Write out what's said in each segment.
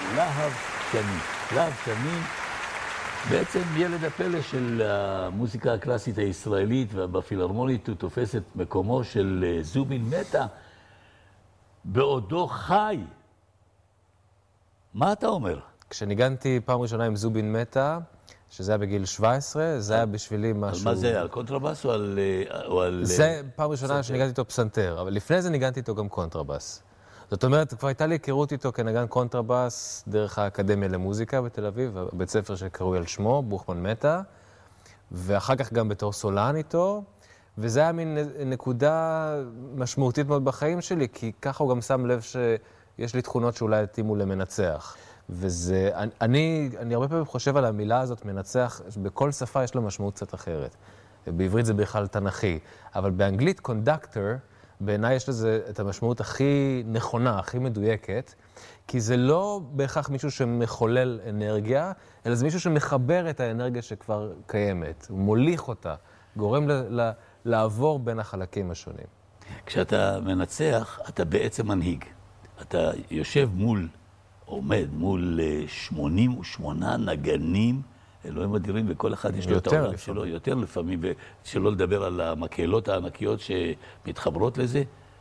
להב שני. להב שני בעצם ילד הפלא של המוזיקה הקלאסית הישראלית, ובפילהרמונית הוא תופס את מקומו של זובין מטה בעודו חי. מה אתה אומר? כשניגנתי פעם ראשונה עם זובין מטה, שזה היה בגיל 17, זה היה בשבילי משהו... על מה זה? על קונטרבאס או על... זה פעם ראשונה שניגנתי איתו פסנתר, אבל לפני זה ניגנתי איתו גם קונטרבאס. זאת אומרת, כבר הייתה לי היכרות איתו כנגן קונטרבאס דרך האקדמיה למוזיקה בתל אביב, בית ספר שקרוי על שמו, בוכמן מטה, ואחר כך גם בתור סולן איתו, וזה היה מין נקודה משמעותית מאוד בחיים שלי, כי ככה הוא גם שם לב שיש לי תכונות שאולי יתאימו למנצח. וזה, אני הרבה פעמים חושב על המילה הזאת, מנצח, בכל שפה יש לה משמעות קצת אחרת. בעברית זה בכלל תנכי, אבל באנגלית קונדקטור, בעיניי יש לזה את המשמעות הכי נכונה, הכי מדויקת, כי זה לא בהכרח מישהו שמחולל אנרגיה, אלא זה מישהו שמחבר את האנרגיה שכבר קיימת. הוא מוליך אותה, גורם לעבור בין החלקים השונים. כשאתה מנצח, אתה בעצם מנהיג. אתה יושב עומד מול 88 נגנים, אלוהים אדירים, וכל אחד יש לו את העולם שלו, יותר לפעמים, ושלא לדבר על המקהלות הענקיות שמתחברות לזה.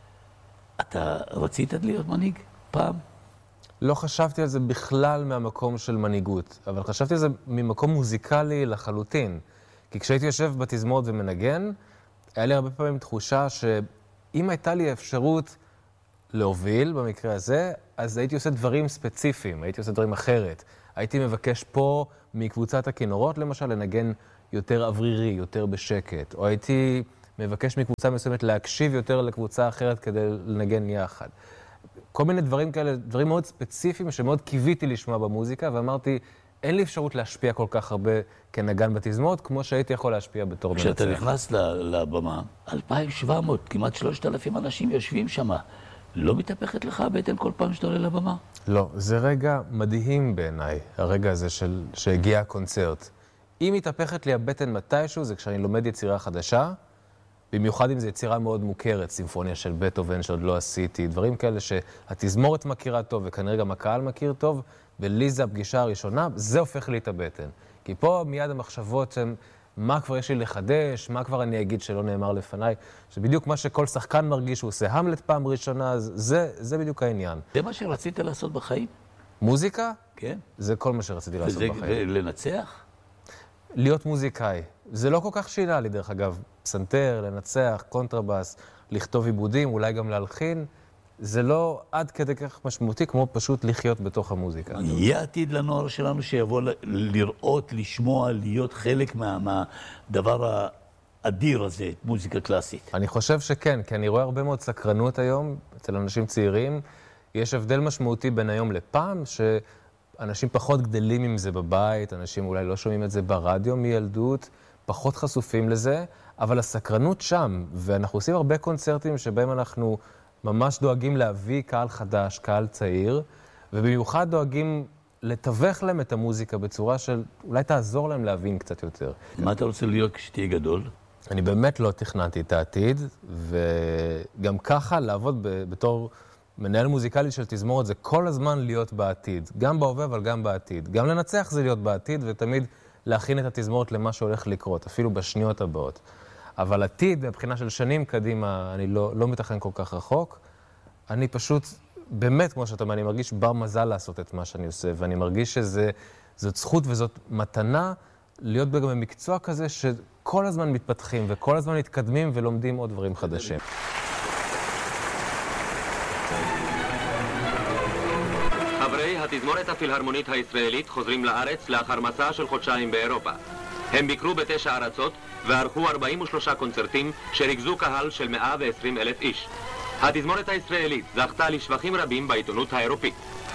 אתה רצית להיות מנהיג פעם? לא חשבתי על זה בכלל מהמקום של מנהיגות, אבל חשבתי על זה ממקום מוזיקלי לחלוטין. כי כשהייתי יושב בתזמורת ומנגן, היה לי הרבה פעמים תחושה שאם הייתה לי אפשרות להוביל במקרה הזה, אז הייתי עושה דברים ספציפיים, הייתי עושה דברים אחרת. הייתי מבקש פה מקבוצת הכינורות, למשל, לנגן יותר אוורירי, יותר בשקט. או הייתי מבקש מקבוצה מסוימת להקשיב יותר לקבוצה אחרת כדי לנגן יחד. כל מיני דברים כאלה, דברים מאוד ספציפיים שמאוד קיוויתי לשמוע במוזיקה, ואמרתי, אין לי אפשרות להשפיע כל כך הרבה כנגן בתזמורת, כמו שהייתי יכול להשפיע בתור מנצח. כשאתה נכנס לבמה, 2,700, כמעט 3,000 אנשים יושבים שם. לא מתהפכת לך הבטן כל פעם שאתה עולה לבמה? לא, זה רגע מדהים בעיניי, הרגע הזה שהגיע הקונצרט. אם מתהפכת לי הבטן מתישהו, זה כשאני לומד יצירה חדשה, במיוחד אם זו יצירה מאוד מוכרת, סימפוניה של בטהובן שעוד לא עשיתי, דברים כאלה שהתזמורת מכירה טוב וכנראה גם הקהל מכיר טוב, ולי זה הפגישה הראשונה, זה הופך לי את הבטן. כי פה מיד המחשבות הן מה כבר יש לי לחדש, מה כבר אני אגיד שלא נאמר לפניי, שבדיוק מה שכל שחקן מרגיש, הוא עושה המלט פעם ראשונה, זה בדיוק העניין. זה מה שרצית לעשות בחיים? מוזיקה? כן. זה כל מה שרציתי לעשות בחיים. ולנצח? להיות מוזיקאי. זה לא כל כך שינה לי, דרך אגב. פסנתר, לנצח, קונטרבאס, לכתוב עיבודים, אולי גם להלחין. זה לא עד כדי כך משמעותי, כמו פשוט לחיות בתוך המוזיקה. יהיה עתיד לנוער שלנו שיבוא לראות, לשמוע, להיות חלק מהדבר האדיר הזה, מוזיקה קלאסית. אני חושב שכן, כי אני רואה הרבה מאוד סקרנות היום אצל אנשים צעירים. יש הבדל משמעותי בין היום לפעם, שאנשים פחות גדלים עם זה בבית, אנשים אולי לא שומעים את זה ברדיו מילדות, פחות חשופים לזה, אבל הסקרנות שם, ואנחנו עושים הרבה קונצרטים שבהם אנחנו ממש דואגים להביא קהל חדש, קהל צעיר, ובמיוחד דואגים לתווך להם את המוזיקה בצורה של אולי תעזור להם להבין קצת יותר. מה אתה רוצה להיות כשתהיה גדול? אני באמת לא תכננתי את העתיד, וגם ככה לעבוד בתור מנהל מוזיקלי של תזמורת זה כל הזמן להיות בעתיד, גם בהווה אבל גם בעתיד. גם לנצח זה להיות בעתיד ותמיד להכין את התזמורת למה שהולך לקרות, אפילו בשניות הבאות. אבל עתיד, מבחינה של שנים קדימה, אני לא מתכנן כל כך רחוק. אני פשוט, באמת, כמו שאתה אומר, אני מרגיש בר מזל לעשות את מה שאני עושה, ואני מרגיש שזאת זכות וזאת מתנה להיות גם במקצוע כזה שכל הזמן מתפתחים וכל הזמן מתקדמים ולומדים עוד דברים חדשים. חברי התזמורת הפילהרמונית הישראלית חוזרים לארץ לאחר מסע של חודשיים באירופה. הם ביקרו ב9 ארצות וערכו 43 קונצרטים שריכזו קהל של 120,000 איש. התזמורת הישראלית זכתה לשבחים רבים בעיתונות האירופית.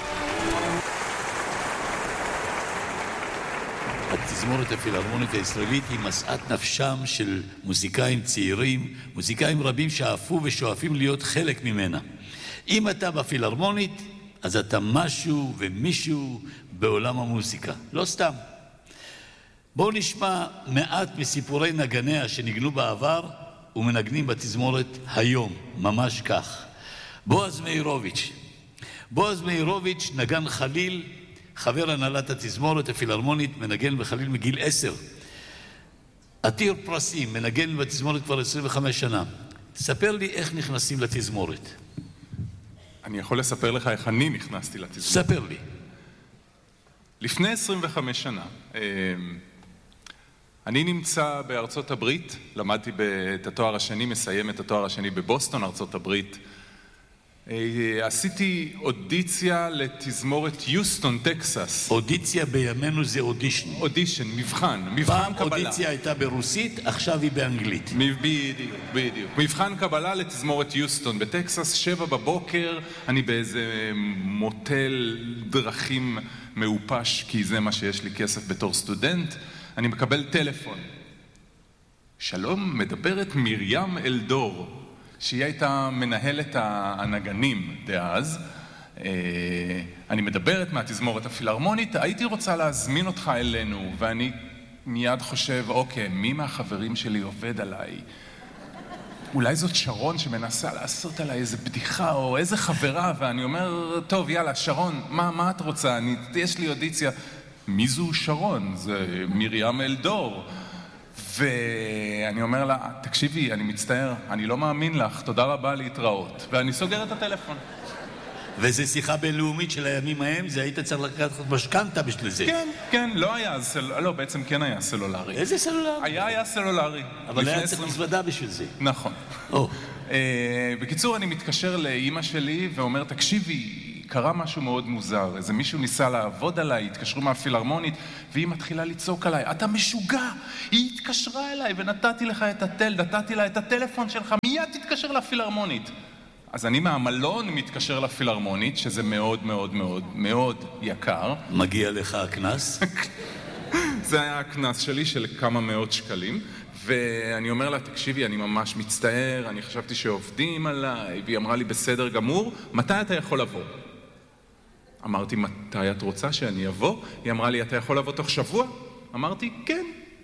התזמורת הפילהרמונית הישראלית היא משאת נפשם של מוזיקאים צעירים, מוזיקאים רבים שאפו ושואפים להיות חלק ממנה. אם אתה בפילהרמונית, אז אתה משהו ומישהו בעולם המוזיקה. לא סתם. בואו נשמע מעט מסיפורי נגניה שניגנו בעבר ומנגנים בתזמורת היום, ממש כך. בועז מאירוביץ' נגן חליל חבר הנהלת התזמורת הפילהרמונית, מנגן בחליל מגיל 10. עתיר פרסים, מנגן בתזמורת כבר 25 שנה. תספר לי איך נכנסים לתזמורת. אני יכול לספר לך איך אני נכנסתי לתזמורת. ספר לי. לפני 25 שנה, אני נמצא בארצות הברית, למדתי את התואר השני, מסיים את התואר השני בבוסטון, ארצות הברית. עשיתי אודיציה לתזמורת יוסטון, טקסס. אודיציה בימינו זה אודישן. אודישן, מבחן פעם קבלה. אודיציה הייתה ברוסית, עכשיו היא באנגלית. בדיוק. מבחן קבלה לתזמורת יוסטון בטקסס, 7 בבוקר, אני באיזה מוטל דרכים מאופש, כי זה מה שיש לי כסף בתור סטודנט. אני מקבל טלפון. שלום, מדברת מרים אלדור. שהיא הייתה מנהלת הנגנים דאז. אני מדברת מהתזמורת הפילהרמונית, הייתי רוצה להזמין אותך אלינו, ואני מיד חושב, אוקיי, מי מהחברים שלי עובד עליי? אולי זאת שרון שמנסה לעשות עליי איזה בדיחה או איזה חברה, ואני אומר, טוב, יאללה, שרון, מה את רוצה? יש לי אודיציה. מי זו שרון? זה מרים אלדור. ואני אומר לה, תקשיבי, אני מצטער, אני לא מאמין לך, תודה רבה להתראות. ואני סוגר את הטלפון. וזה שיחה בינלאומית של הימים ההם, זה היית צריך לקחת משכנתה בשביל זה. כן, לא היה, לא, בעצם כן היה סלולרי. איזה סלולרי? היה סלולרי. אבל היה צריך מזוודה בשביל זה. נכון. בקיצור, אני מתקשר לאמא שלי ואומר, תקשיבי, קרה משהו מאוד מוזר, איזה מישהו ניסה לעבוד עליי, התקשרו מהפילהרמונית, והיא מתחילה לצעוק עליי, אתה משוגע, היא התקשרה אליי ונתתי לך נתתי לה את הטלפון שלך, מיד תתקשר לפילהרמונית. אז אני מהמלון מתקשר לפילהרמונית, שזה מאוד מאוד מאוד מאוד יקר. מגיע לך הכנס? זה היה הכנס שלי של כמה מאות שקלים, ואני אומר לה, תקשיבי, אני ממש מצטער, אני חשבתי שעובדים עליי, והיא אמרה לי, בסדר גמור, מתי אתה יכול לבוא? אמרתי, מתי את רוצה שאני אבוא? היא אמרה לי, אתה יכול לבוא תוך שבוע? אמרתי, כן.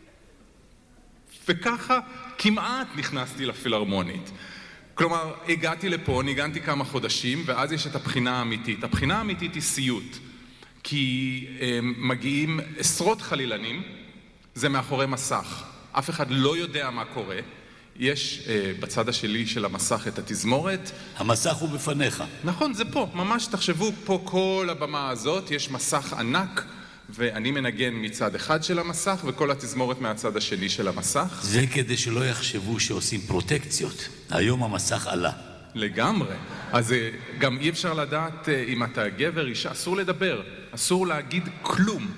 וככה כמעט נכנסתי לפילהרמונית. כלומר, הגעתי לפה, ניגנתי כמה חודשים, ואז יש את הבחינה האמיתית. הבחינה האמיתית היא סיוט, כי מגיעים עשרות חלילנים, זה מאחורי מסך. אף אחד לא יודע מה קורה. יש בצד השלי של המסך את התזמורת. המסך הוא בפניך. נכון, זה פה. ממש תחשבו פה כל הבמה הזאת, יש מסך ענק, ואני מנגן מצד אחד של המסך, וכל התזמורת מהצד השני של המסך. זה כדי שלא יחשבו שעושים פרוטקציות. היום המסך עלה. לגמרי. אז גם אי אפשר לדעת אם אתה גבר, אישה, אסור לדבר. אסור להגיד כלום.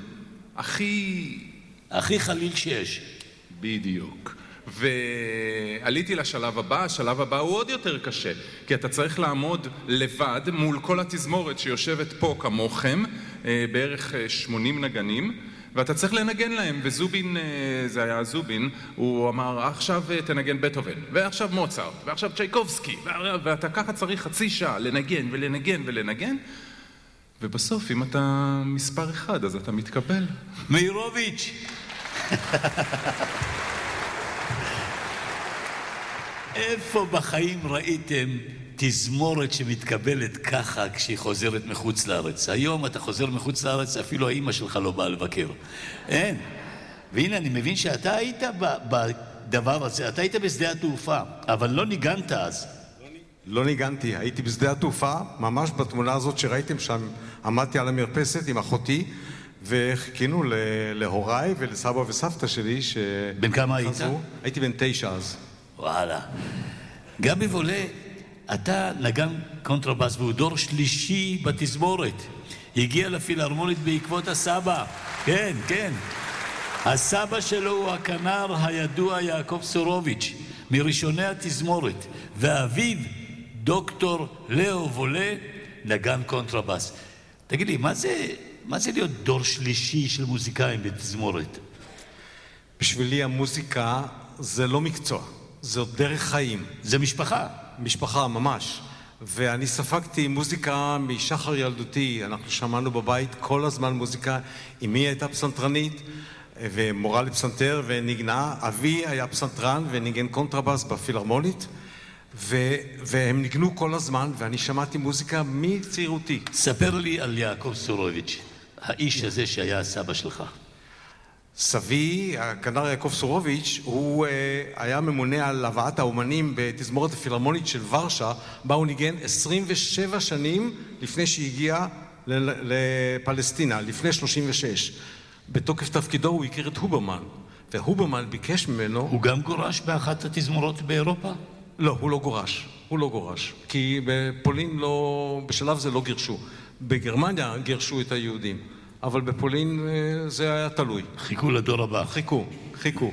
הכי חליל שיש. בדיוק. ועליתי לשלב הבא, השלב הבא הוא עוד יותר קשה, כי אתה צריך לעמוד לבד מול כל התזמורת שיושבת פה כמוכם, בערך 80 נגנים, ואתה צריך לנגן להם, וזובין, זה היה זובין, הוא אמר, עכשיו תנגן בטהובן, ועכשיו מוצרט, ועכשיו צ'ייקובסקי, ואתה ככה צריך חצי שעה לנגן ולנגן ולנגן, ובסוף אם אתה מספר אחד אז אתה מתקבל. מאירוביץ'. איפה בחיים ראיתם תזמורת שמתקבלת ככה כשהיא חוזרת מחוץ לארץ? היום אתה חוזר מחוץ לארץ, אפילו האמא שלך לא באה לבקר. אין. והנה, אני מבין שאתה היית בדבר הזה, אתה היית בשדה התעופה, אבל לא ניגנת אז. לא ניגנתי, הייתי בשדה התעופה, ממש בתמונה הזאת שראיתם שם, עמדתי על המרפסת עם אחותי, וחיכינו להוריי ולסבא וסבתא שלי ש... בן כמה היית? הייתי בן 9 אז. וואלה. גבי וולה, אתה נגן קונטרבאס והוא דור שלישי בתזמורת. הגיע לפילהרמונית בעקבות הסבא. כן, כן. הסבא שלו הוא הכנר הידוע יעקב סורוביץ', מראשוני התזמורת, ואביו, דוקטור לאו וולה, נגן קונטרבאס. תגיד לי, מה זה להיות דור שלישי של מוזיקאים בתזמורת? בשבילי המוזיקה זה לא מקצוע, זה דרך חיים. זה משפחה. משפחה, ממש. ואני ספגתי מוזיקה משחר ילדותי, אנחנו שמענו בבית כל הזמן מוזיקה. אמי הייתה פסנתרנית ומורה לפסנתר ונגנה, אבי היה פסנתרן וניגן קונטרבאס בפילהרמונית, והם ניגנו כל הזמן, ואני שמעתי מוזיקה מצעירותי. ספר לי על יעקב סורוביץ'. האיש הזה שהיה הסבא שלך? סבי, הכנר יעקב סורוביץ', הוא היה ממונה על הבאת האומנים בתזמורת הפילהרמונית של ורשה, בה הוא ניגן 27 שנים לפני שהגיע לפלסטינה, לפני 36. בתוקף תפקידו הוא הכיר את הוברמן, והוברמן ביקש ממנו... הוא גם גורש באחת התזמורות באירופה? לא, הוא לא גורש. הוא לא גורש. כי בפולין לא... בשלב זה לא גירשו. בגרמניה גירשו את היהודים. אבל בפולין זה היה תלוי. חיכו לדור הבא. חיכו.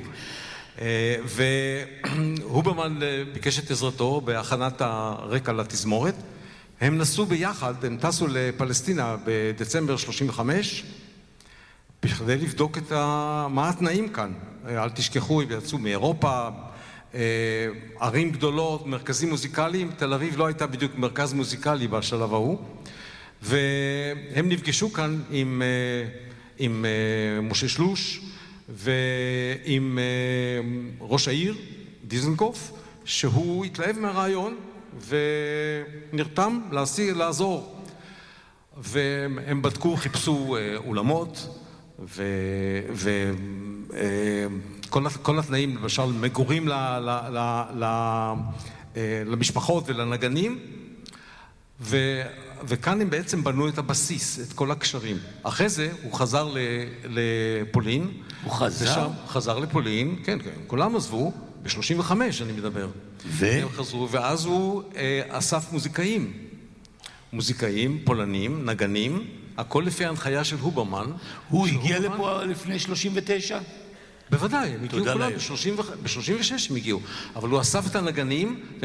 והוברמן ביקש את עזרתו בהכנת הרקע לתזמורת. הם נסעו ביחד, הם טסו לפלסטינה בדצמבר 35, בכדי לבדוק מה התנאים כאן. אל תשכחו, הם יצאו מאירופה, ערים גדולות, מרכזים מוזיקליים. תל אביב לא הייתה בדיוק מרכז מוזיקלי בשלב ההוא. והם נפגשו כאן עם משה שלוש ועם ראש העיר, דיזנגוף, שהוא התלהב מהרעיון ונרתם לעזור. והם בדקו, חיפשו אולמות וכל התנאים, למשל מגורים למשפחות ולנגנים, וכאן הם בעצם בנו את הבסיס, את כל הקשרים. אחרי זה הוא חזר לפולין. הוא חזר? חזר לפולין, כן, כולם עזבו, ב-35 אני מדבר. הם חזרו, ואז הוא אסף מוזיקאים, פולנים, נגנים, הכל לפי ההנחיה של הוברמן. הוא הגיע לפה לפני 39? בוודאי, הם הגיעו כולם, ב-36 הם הגיעו. אבל הוא אסף את הנגנים,